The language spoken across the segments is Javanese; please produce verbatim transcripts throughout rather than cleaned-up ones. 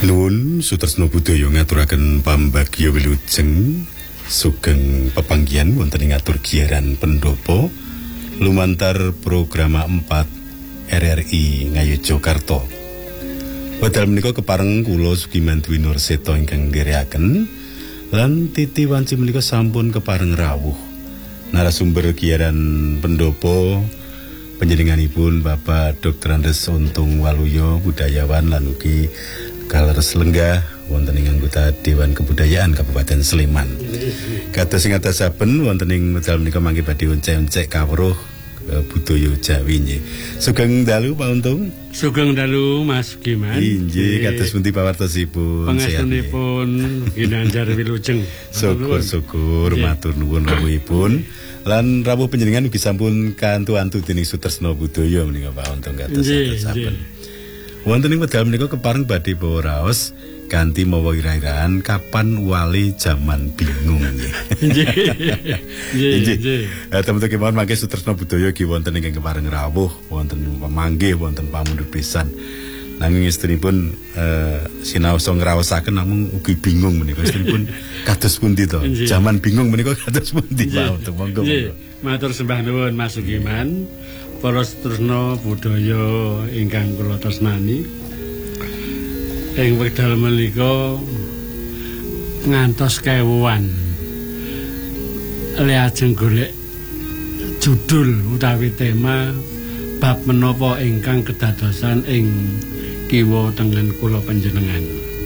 Nuwun Sutresna Budaya ngaturaken pambagya wilujeng sugeng pepanggihan wonten ing atur giaran pendopo lumantar program empat R R I Ngayogyakarta. Wedal menika kepareng kula Sugiman Dwi Nurseta ingkang ndherekaken lan Titi Wanci menika sampun kepareng rawuh. Narasumber giaran pendopo panjenenganipun Bapak Doktor Andes Untung Waluyo, budayawan lan ugi kaleres lenggah wonten ing anggota Dewan Kebudayaan Kabupaten Sleman. Kados sing atasaken wonten ing wekdal menika mangke badhe oncek-oncek kawruh budaya Jawi nggih. Sugeng dalu Pak Untung. Sugeng dalu Mas Giman. Nggih, kados pundi pawartosipun? Pangestunipun ginanjar wilujeng. Syukur-syukur matur nuwun rawuhipun. Lan rawuh panjenengan ugi sampun kantu-antu dening Sutresna Budaya menika Pak Untung kados atasaken. Wonten ing wekdal menika kepareng badhe bawa raos kanthi mawa ira-iraan kapan wali jaman bingung nggih. Nggih. Nggih. Eh teman-teman kemawon mangke Sutresna Budaya ki wonten ing kepareng rawuh, wonten pamanggih, wonten pamundhut pisan. Nanging istrinipun eh sinaos ngraosaken namung ugi bingung menika istrinipun kados pundi to? Jaman bingung menika kados pundi Pak? Monggo. Matur sembah nuwun Mas Sugiman. Para Sutresna Budaya ingkang kula tresnani, ing wekdal menika ngantos kewuhan lajeng golek judul utawi tema bab menapa ingkang kedadosan ing kiwa tengen kula panjenengan.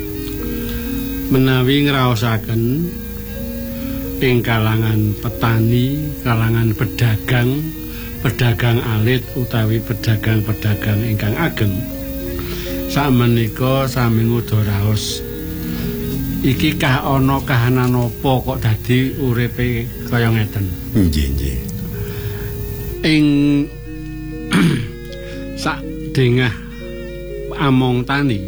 Menawi ngraosaken ing kalangan petani, kalangan pedagang, pedagang alit utawi pedagang-pedagang ingkang ageng, sakmenika sami ngudha raos iki kah ana kahanan apa kok dadi uripe kaya ngeten. Nggih, nggih. Ing sak dengah among tani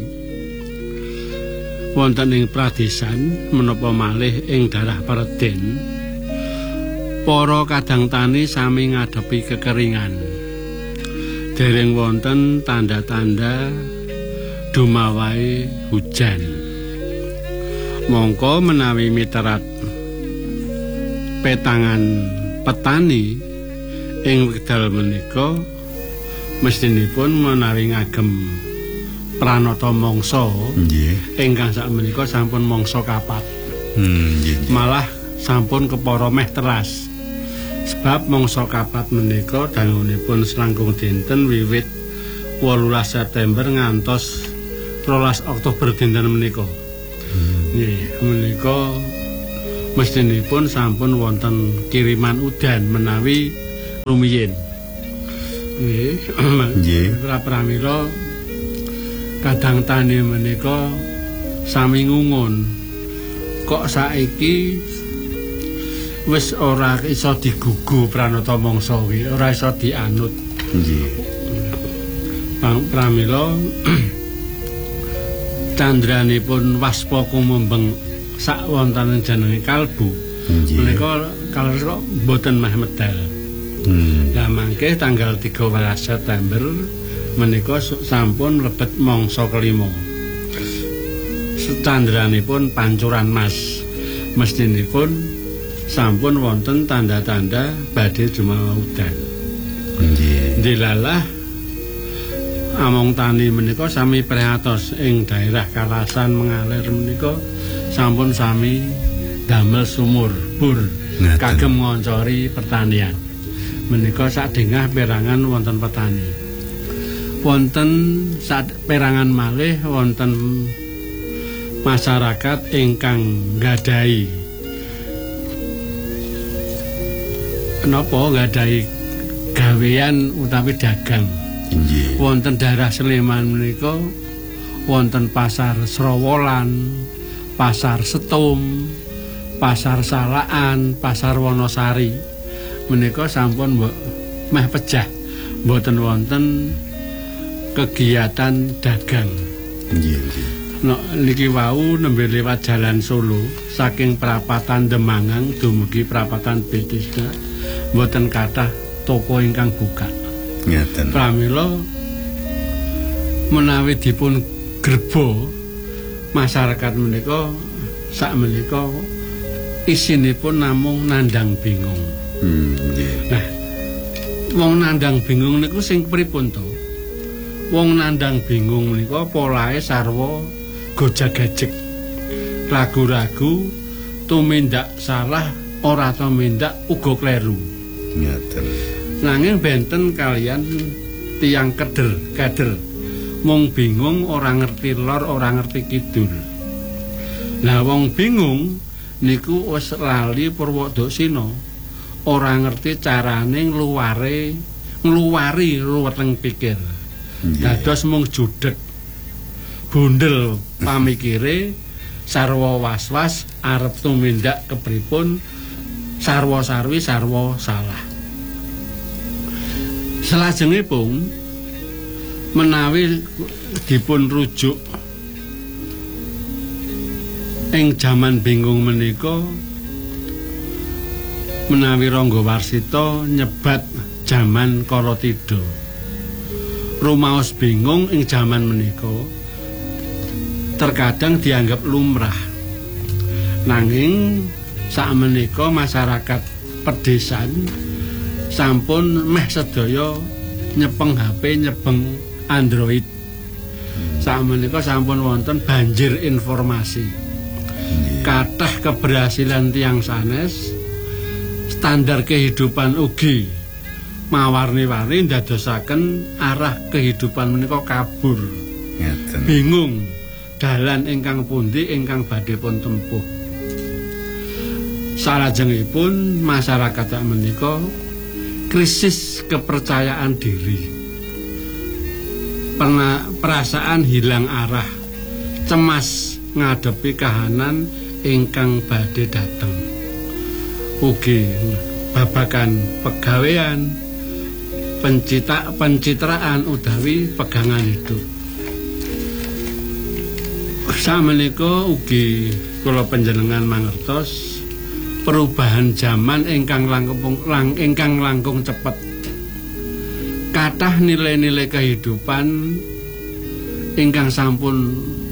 wonten ing pradesan menapa malih ing daerah Perden, para kadang tani sami ngadepi kekeringan. Dereng wonten tanda-tanda dumawahe hujan. Mongko menawi miterat petangan petani ing wekdal menika mestinipun menawi ngagem pranata mangsa nggih ingkang sakmenika sampun mangsa kapat. Hmm, nggih. Malah sampun kepara meh teras. Sebab mangsa kapat menika dangunipun selangkung dinten wiwit wolulas September ngantos rolas Oktober dinten menika. Nggih, menika mestinipun sampun wonten kiriman udan menawi rumiyin. Nggih, nggih. Pramila kadang tani menika sami ngungun. Kok saiki wis ora iso digugu pranata mangsa kuwi, ora iso dianut. Nggih. Pramila candranipun waspa kumembeng sak wonten jenenge kalbu. Menika kaleres kok mboten meh medal. Hmm. Lah mangke tanggal tiga belas September menika sampun mlebet mangsa kelima. Candranipun pancuran mas. Mestinipun sampun wonten tanda-tanda badhe jumawa udan. Nggih. Dilalah among tani menika sami prihatos ing daerah Kalasan mengalir menika sampun sami damel sumur bur kagem ngoncori pertanian. Menika sadengah perangan wonten petani. Wonten sak perangan malih wonten masyarakat ingkang nggadahi napa nggadahi gawean utawi dagang. Nggih. Wonten daerah Sleman menika wonten pasar Srowolan, pasar Setum, pasar Salaan, pasar Wonosari. Menika sampun meh pejah, mboten wonten kegiatan dagang. Nggih, nggih. No, niki wau nembe liwat Jalan Solo saking perapatan Demangang dumugi perapatan Betisna mboten kathah toko ingkang buka. Ngeten. Pramila menawi dipun grebo masyarakat menika sak menika isinipun namung nandang bingung. Hmm, nggih. Nah, wong nandang bingung niku sing pripun to? Wong nandang bingung menika polahe sarwa gojag-gajeg. Ragu-ragu tumindak salah ora tumindak uga kleru. Ngaten. Nanging benten kalian tiyang keder, kader. Mung bingung ora ngerti lor, ora ngerti kidul. Lah wong bingung niku wis lali Purwodasina. Ora ngerti carane ngluware, ngluwari ruweteng pikir. Dados mung judeg. Bundel pamikire sarwa was-was arep tumindak kepripun sarwa sarwi sarwa salah. Salajengipun menawi dipun rujuk ing jaman bingung menika menawi Rangga Warsita nyebat jaman Kalatidha. Rumaos bingung ing jaman menika terkadang dianggap lumrah. Nanging sakmenika masyarakat pedesaan sampun meh sedaya nyepeng H P, nyepeng Android. Sakmenika sampun wonten banjir informasi. Kathah keberhasilan tiyang sanes, standar kehidupan ugi mawarni-warni ndadosaken arah kehidupan menika kabur. Ngeten. Bingung dalan ingkang pundi ingkang badhe pun tempuh. Salajengipun masyarakat sak menika krisis kepercayaan diri. Pena, perasaan hilang arah, cemas ngadepi kahanan ingkang badhe dateng. Ugi babagan pegawean, pencita, pencitraan utawi pegangan hidup. Samenika ugi kula panjenengan mangertos perubahan zaman ingkang langkung lang, ingkang langkung cepet. Kathah nilai-nilai kehidupan ingkang sampun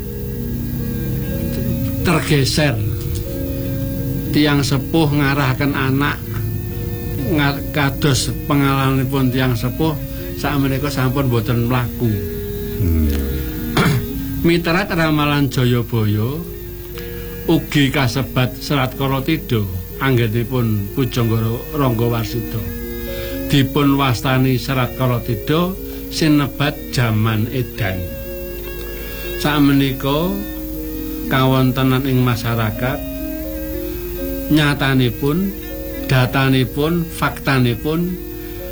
tergeser. Tiang sepuh ngarahkan anak kados pengalamanipun tiang sepuh sakmenika sampun boten mlaku. Hmm. Miterat ramalan Jayabaya ugi kasebat Serat Kalatidha anggenipun pujangga Rangga Warsita. Dipun wastani Serat Kalatidha sinebat jaman edan. Sakmenika kawontenan ing masyarakat nyatanipun, datanipun, faktanipun